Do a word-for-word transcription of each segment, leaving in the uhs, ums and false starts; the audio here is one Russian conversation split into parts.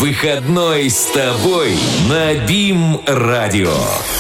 Выходной с тобой на БИМ-радио.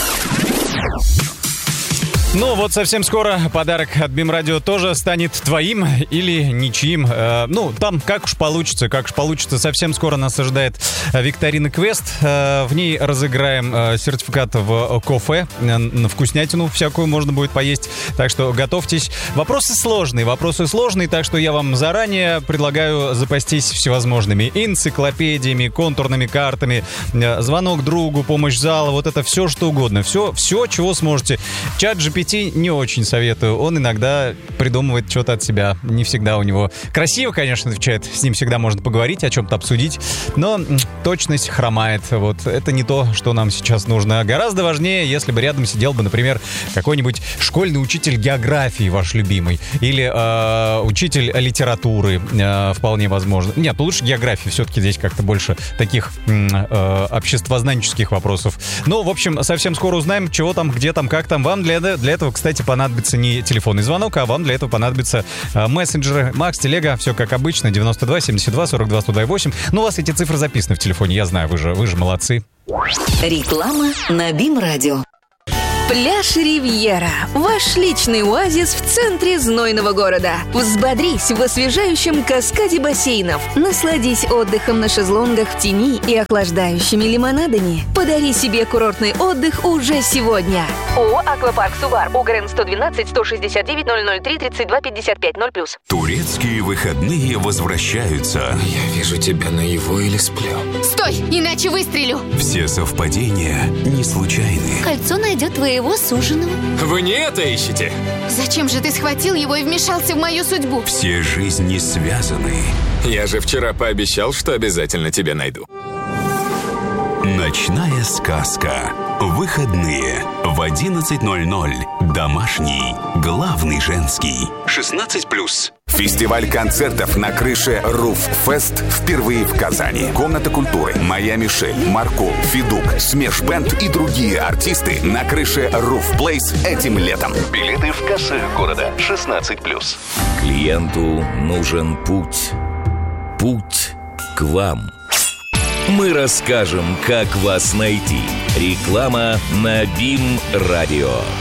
Ну вот совсем скоро подарок от БИМ-радио тоже станет твоим или ничьим. Э, ну, там как уж получится, как уж получится. Совсем скоро нас ожидает викторина «Квест». Э, в ней разыграем э, сертификат в кафе, э, на вкуснятину всякую можно будет поесть. Так что готовьтесь. Вопросы сложные, вопросы сложные, так что я вам заранее предлагаю запастись всевозможными энциклопедиями, контурными картами, э, звонок другу, помощь зала, вот это все, что угодно. Все, все, чего сможете. Чат джи пи ти не очень советую. Он иногда придумывает что-то от себя. Не всегда у него красиво, конечно, отвечает. С ним всегда можно поговорить, о чем-то обсудить. Но точность хромает. Вот это не то, что нам сейчас нужно. Гораздо важнее, если бы рядом сидел бы, например, какой-нибудь школьный учитель географии ваш любимый. Или э, учитель литературы. Э, вполне возможно. Нет, лучше географии. Все-таки здесь как-то больше таких э, обществознанческих вопросов. Ну, в общем, совсем скоро узнаем, чего там, где там, как там. Вам для, для этого, кстати, понадобится не телефонный звонок, а вам для этого понадобятся э, мессенджеры. Макс, Телега, все как обычно, девяносто два семьдесят два сорок два сто восемь. Ну, у вас эти цифры записаны в телефоне, я знаю, вы же, вы же молодцы. Реклама на БИМ-радио. Пляж «Ривьера» – ваш личный оазис в центре знойного города. Взбодрись в освежающем каскаде бассейнов. Насладись отдыхом на шезлонгах в тени и охлаждающими лимонадами. Подари себе курортный отдых уже сегодня. ООО «Аквапарк Сувар», УГРН сто двенадцать сто шестьдесят девять ноль ноль три тридцать два пятьдесят пять ноль плюс. Турецкие выходные возвращаются. Я вижу тебя наяву или сплю. Стой, иначе выстрелю. Все совпадения не случайны. Кольцо найдет твоего суженого. Вы не это ищете? Зачем же ты схватил его и вмешался в мою судьбу? Все жизни связаны. Я же вчера пообещал, что обязательно тебя найду. Ночная сказка. Выходные в одиннадцать ноль ноль. Домашний, главный женский. шестнадцать плюс. Фестиваль концертов на крыше Roof Fest впервые в Казани. Комната культуры, Моя Мишель, Маркул, Федук, Смеш Бэнд и другие артисты на крыше Roof Place этим летом. Билеты в кассах города. шестнадцать плюс. Клиенту нужен путь. Путь к вам. Мы расскажем, как вас найти. Реклама на БИМ-радио.